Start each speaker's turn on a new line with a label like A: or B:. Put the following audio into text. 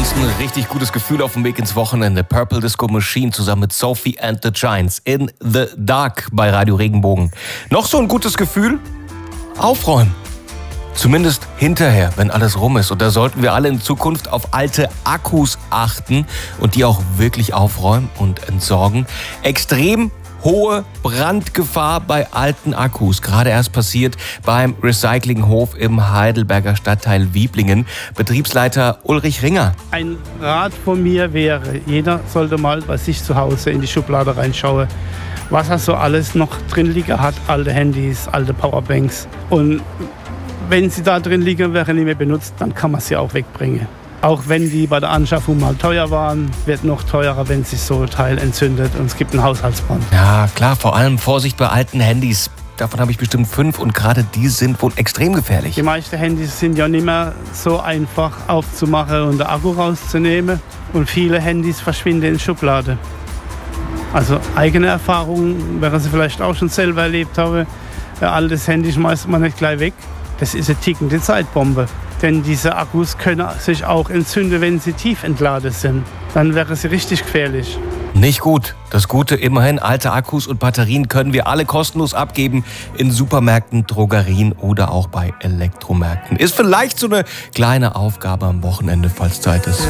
A: uns ein richtig gutes Gefühl auf dem Weg ins Wochenende. Purple Disco Machine zusammen mit Sophie and the Giants in the Dark bei Radio Regenbogen. Noch so ein gutes Gefühl? Aufräumen. Zumindest hinterher, wenn alles rum ist. Und da sollten wir alle in Zukunft auf alte Akkus achten und die auch wirklich aufräumen und entsorgen. Extrem hohe Brandgefahr bei alten Akkus. Gerade erst passiert beim Recyclinghof im Heidelberger Stadtteil Wieblingen. Betriebsleiter Ulrich Ringer.
B: Ein Rat von mir wäre, jeder sollte mal bei sich zu Hause in die Schublade reinschauen, was er so alles noch drin liegen hat. Alte Handys, alte Powerbanks. Und wenn sie da drin liegen, wäre nicht mehr benutzt, dann kann man sie auch wegbringen. Auch wenn die bei der Anschaffung mal teuer waren, wird noch teurer, wenn sich so ein Teil entzündet und es gibt einen Haushaltsbrand.
A: Ja, klar, vor allem Vorsicht bei alten Handys. Davon habe ich bestimmt 5 und gerade die sind wohl extrem gefährlich.
B: Die meisten Handys sind ja nicht mehr so einfach aufzumachen und den Akku rauszunehmen. Und viele Handys verschwinden in Schublade. Also eigene Erfahrungen, während Sie vielleicht auch schon selber erlebt haben. Ein altes Handy schmeißt man nicht gleich weg. Das ist eine tickende Zeitbombe. Denn diese Akkus können sich auch entzünden, wenn sie tief entladen sind. Dann wäre sie richtig gefährlich.
A: Nicht gut. Das Gute immerhin, alte Akkus und Batterien können wir alle kostenlos abgeben in Supermärkten, Drogerien oder auch bei Elektromärkten. Ist vielleicht so eine kleine Aufgabe am Wochenende, falls Zeit ist.